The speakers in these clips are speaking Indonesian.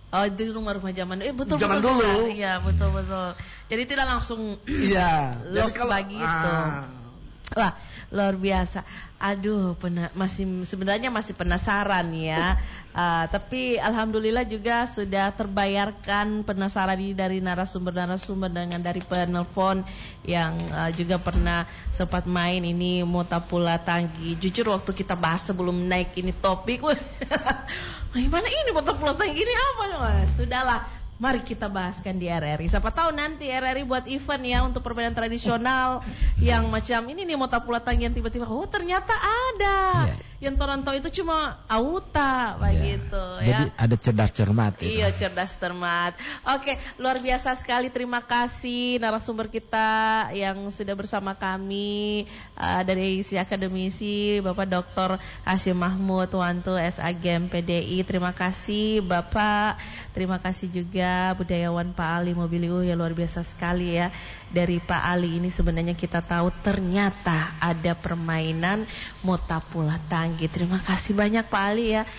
Oh, di rumah-rumah zaman betul zaman betul dulu. Iya, betul. Jadi tidak langsung los bagi itu. Wah, luar biasa. Aduh, sebenarnya masih penasaran ya. Tapi alhamdulillah juga sudah terbayarkan penasaran ini dari narasumber dengan dari penelpon yang juga pernah sempat main ini Motapula Tanggi. Jujur waktu kita bahas sebelum naik ini topik, gimana ini Motapula Tanggi ini apa? Sudahlah. Mari kita bahaskan di RRI. Siapa tahu nanti RRI buat event ya untuk permainan tradisional yang macam ini nih Motapula Tanggi yang tiba-tiba ternyata ada. Yang Toronto itu cuma auta begitu ya. Jadi ada cerdas cermat itu. Iya, cerdas cermat. Oke, luar biasa sekali. Terima kasih narasumber kita yang sudah bersama kami dari si akademisi Bapak Dr. Hasyim Mahmud Wanto SAGM PDI. Terima kasih Bapak. Terima kasih juga budayawan Pak Ali Mobiliu yang luar biasa sekali ya. Dari Pak Ali ini sebenarnya kita tahu ternyata ada permainan Motapula Tanggi. Terima kasih banyak Pak Ali ya.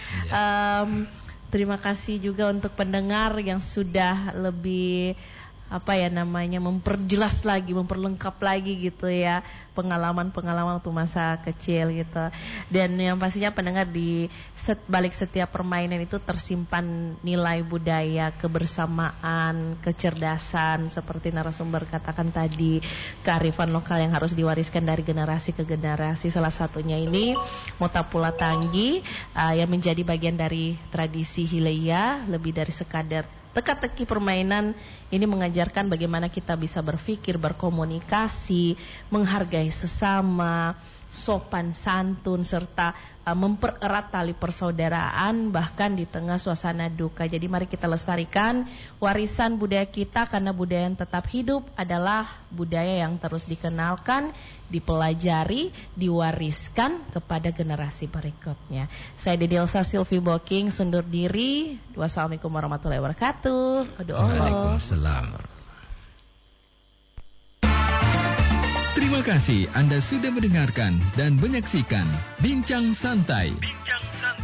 Terima kasih juga untuk pendengar yang sudah lebih memperjelas lagi, memperlengkap lagi gitu ya pengalaman-pengalaman waktu masa kecil gitu. Dan yang pastinya pendengar di balik setiap permainan itu tersimpan nilai budaya, kebersamaan, kecerdasan seperti narasumber katakan tadi, kearifan lokal yang harus diwariskan dari generasi ke generasi. Salah satunya ini Motapula Tanggi yang menjadi bagian dari tradisi Hileya, lebih dari sekadar teka-teki permainan. Ini mengajarkan bagaimana kita bisa berpikir, berkomunikasi, menghargai sesama, sopan santun, serta mempererat tali persaudaraan bahkan di tengah suasana duka. Jadi mari kita lestarikan warisan budaya kita, karena budaya yang tetap hidup adalah budaya yang terus dikenalkan, dipelajari, diwariskan kepada generasi berikutnya. Saya Dede Elsa Silvi Boking sundur diri. Wassalamualaikum warahmatullahi wabarakatuh. Waalaikumsalam. Terima kasih Anda sudah mendengarkan dan menyaksikan Bincang Santai.